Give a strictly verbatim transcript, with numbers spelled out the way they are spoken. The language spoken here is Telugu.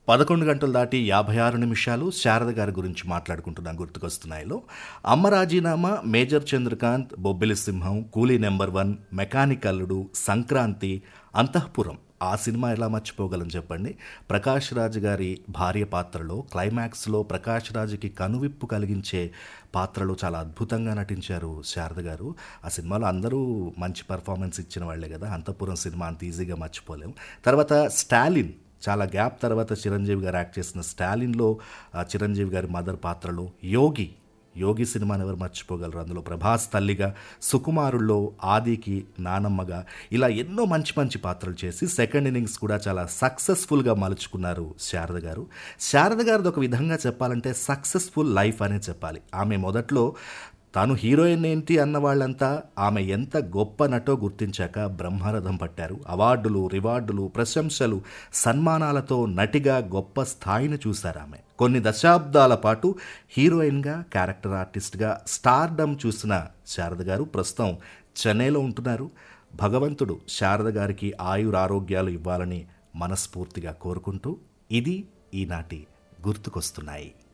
పదకొండు గంటలు దాటి యాభై ఆరు నిమిషాలు శారద గారి గురించి మాట్లాడుకుంటున్నాం గుర్తుకొస్తున్నాయిలో. అమ్మ రాజీనామా, మేజర్ చంద్రకాంత్, బొబ్బిలి సింహం, కూలీ నెంబర్ వన్, మెకానిక్ అల్లుడు, సంక్రాంతి, అంతఃపురం. ఆ సినిమా ఎలా మర్చిపోగలం చెప్పండి. ప్రకాష్ రాజ్ గారి భార్య పాత్రలో క్లైమాక్స్లో ప్రకాష్ రాజ్కి కనువిప్పు కలిగించే పాత్రలో చాలా అద్భుతంగా నటించారు శారద గారు. ఆ సినిమాలో అందరూ మంచి పర్ఫార్మెన్స్ ఇచ్చిన వాళ్ళే కదా. అంతఃపురం సినిమా అంత ఈజీగా మర్చిపోలేం. తర్వాత స్టాలిన్, చాలా గ్యాప్ తర్వాత చిరంజీవి గారు యాక్ట్ చేసిన స్టాలిన్లో చిరంజీవి గారి మదర్ పాత్రలో యోగి యోగి సినిమాని ఎవరు మర్చిపోగలరు. అందులో ప్రభాస్ తల్లిగా, సుకుమారుల్లో ఆదికి నానమ్మగా, ఇలా ఎన్నో మంచి మంచి పాత్రలు చేసి సెకండ్ ఇన్నింగ్స్ కూడా చాలా సక్సెస్ఫుల్గా మలుచుకున్నారు శారద గారు. శారద గారిది ఒక విధంగా చెప్పాలంటే సక్సెస్ఫుల్ లైఫ్ అనే చెప్పాలి. ఆమె మొదట్లో తాను హీరోయిన్ ఏంటి అన్న వాళ్ళంతా ఆమె ఎంత గొప్ప నటో గుర్తించాక బ్రహ్మరథం పట్టారు. అవార్డులు, రివార్డులు, ప్రశంసలు, సన్మానాలతో నటిగా గొప్ప స్థాయిని చూశారు ఆమె. కొన్ని దశాబ్దాల పాటు హీరోయిన్గా, క్యారెక్టర్ ఆర్టిస్ట్గా స్టార్డమ్ చూసిన శారద గారు ప్రస్తుతం చెన్నైలో ఉంటున్నారు. భగవంతుడు శారద గారికి ఆయురారోగ్యాలు ఇవ్వాలని మనస్ఫూర్తిగా కోరుకుంటూ ఇది ఈనాటి గుర్తుకొస్తున్నాయి.